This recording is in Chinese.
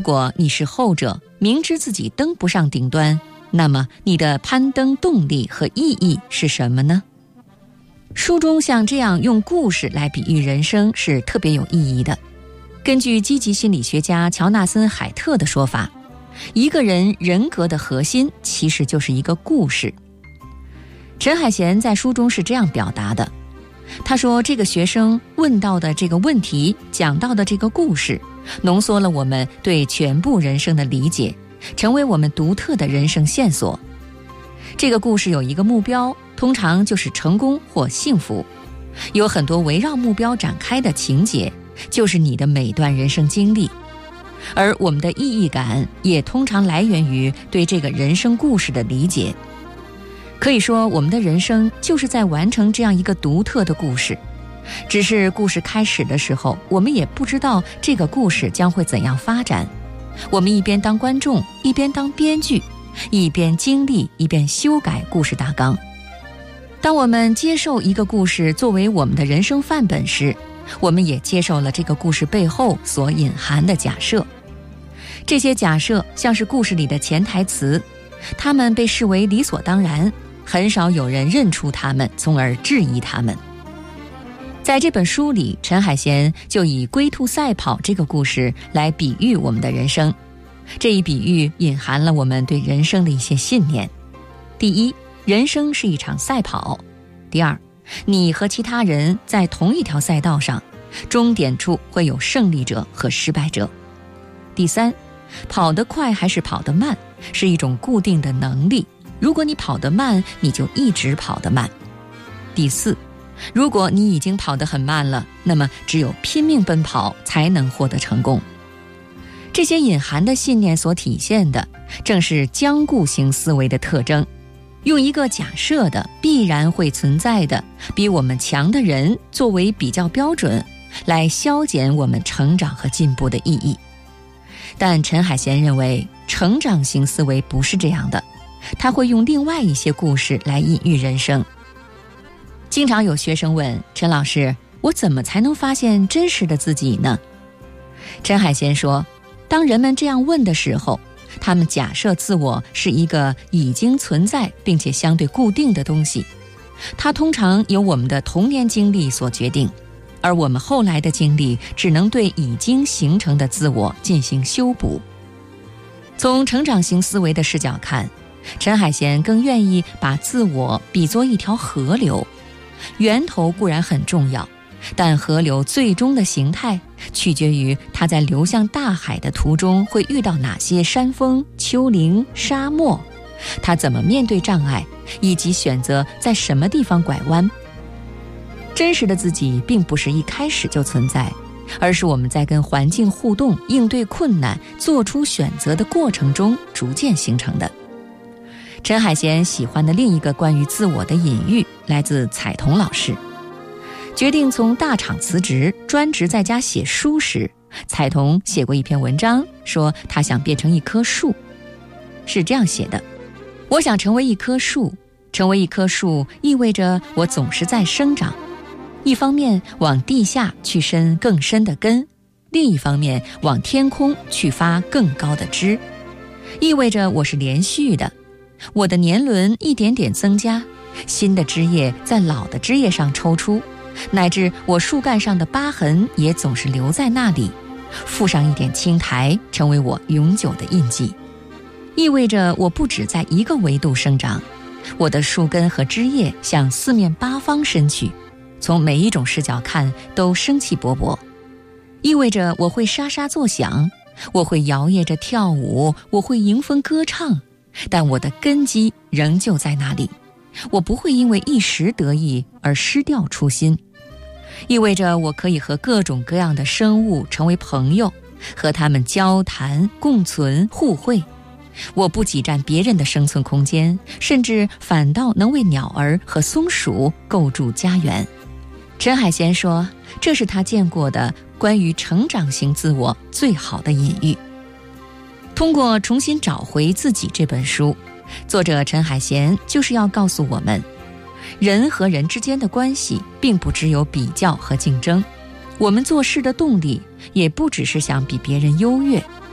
果你是后者，明知自己登不上顶端，那么你的攀登动力和意义是什么呢？书中像这样用故事来比喻人生是特别有意义的。根据积极心理学家乔纳森·海特的说法，一个人人格的核心其实就是一个故事。陈海贤在书中是这样表达的，他说这个学生问到的这个问题，讲到的这个故事，浓缩了我们对全部人生的理解，成为我们独特的人生线索。这个故事有一个目标，通常就是成功或幸福，有很多围绕目标展开的情节，就是你的每段人生经历。而我们的意义感也通常来源于对这个人生故事的理解。可以说，我们的人生就是在完成这样一个独特的故事，只是故事开始的时候，我们也不知道这个故事将会怎样发展。我们一边当观众，一边当编剧，一边经历，一边修改故事大纲。当我们接受一个故事作为我们的人生范本时，我们也接受了这个故事背后所隐含的假设。这些假设像是故事里的潜台词，它们被视为理所当然，很少有人认出它们，从而质疑它们。在这本书里，陈海贤就以龟兔赛跑这个故事来比喻我们的人生。这一比喻隐含了我们对人生的一些信念。第一，人生是一场赛跑。第二，你和其他人在同一条赛道上，终点处会有胜利者和失败者。第三，跑得快还是跑得慢，是一种固定的能力，如果你跑得慢，你就一直跑得慢。第四，如果你已经跑得很慢了，那么只有拼命奔跑才能获得成功。这些隐含的信念所体现的，正是僵固型思维的特征，用一个假设的必然会存在的比我们强的人作为比较标准，来消减我们成长和进步的意义。但陈海贤认为，成长型思维不是这样的，他会用另外一些故事来隐喻人生。经常有学生问陈老师，我怎么才能发现真实的自己呢？陈海贤说，当人们这样问的时候，他们假设自我是一个已经存在并且相对固定的东西，它通常由我们的童年经历所决定，而我们后来的经历只能对已经形成的自我进行修补。从成长型思维的视角看，陈海贤更愿意把自我比作一条河流，源头固然很重要，但河流最终的形态取决于它在流向大海的途中会遇到哪些山峰、丘陵、沙漠，它怎么面对障碍，以及选择在什么地方拐弯。真实的自己并不是一开始就存在，而是我们在跟环境互动、应对困难、做出选择的过程中逐渐形成的。陈海贤喜欢的另一个关于自我的隐喻来自彩童老师。决定从大厂辞职，专职在家写书时，彩童写过一篇文章，说他想变成一棵树。是这样写的：我想成为一棵树，成为一棵树意味着我总是在生长，一方面往地下去伸更深的根，另一方面往天空去发更高的枝，意味着我是连续的，我的年轮一点点增加，新的枝叶在老的枝叶上抽出，乃至我树干上的疤痕也总是留在那里，附上一点青苔，成为我永久的印记。意味着我不只在一个维度生长，我的树根和枝叶向四面八方伸去，从每一种视角看都生气勃勃。意味着我会沙沙作响，我会摇曳着跳舞，我会迎风歌唱，但我的根基仍旧在那里，我不会因为一时得意而失掉初心。意味着我可以和各种各样的生物成为朋友，和他们交谈、共存、互惠。我不挤占别人的生存空间，甚至反倒能为鸟儿和松鼠构筑家园。陈海贤说，这是他见过的关于成长型自我最好的隐喻。通过重新找回自己这本书，作者陈海贤就是要告诉我们，人和人之间的关系并不只有比较和竞争，我们做事的动力也不只是想比别人优越，